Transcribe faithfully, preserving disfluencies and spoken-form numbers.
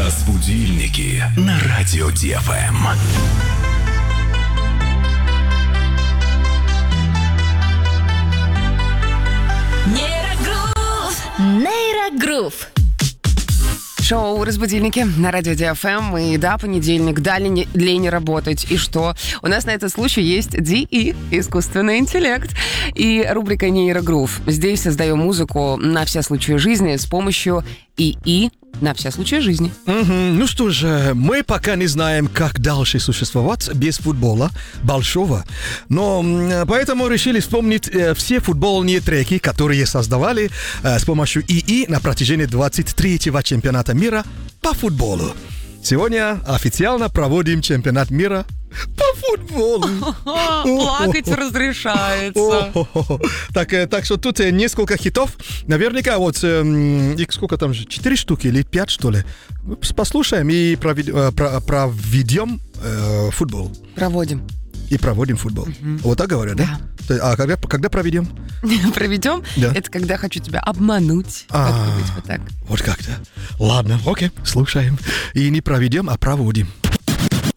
Разбудильники на радио Ди Эф Эм. Нейрогрув. Нейрогрув. Шоу «Разбудильники» на радио Ди Эф Эм. И да, понедельник, да, лень, лень работать. И что? У нас на этот случай есть ди и, искусственный интеллект. И рубрика «Нейрогрув». Здесь создаем музыку на все случаи жизни с помощью и и на все случаи жизни. Угу. Ну что же, мы пока не знаем, как дальше существовать без футбола большого. Но поэтому решили вспомнить э, все футбольные треки, которые создавали э, с помощью и и на протяжении двадцать третьего чемпионата мира по футболу. Сегодня официально проводим чемпионат мира по футболу. Плакать разрешается. Так, так что тут несколько хитов. Наверняка вот их сколько там же? Четыре штуки или пять, что ли? Послушаем и проведем футбол. Проводим. И проводим футбол. Mm-hmm. Вот так говорят, да? да? А когда, когда проведем? Проведем? Да. Это когда хочу тебя обмануть. А, вот так. Вот как-то. Ладно, окей, слушаем. И не проведем, а проводим.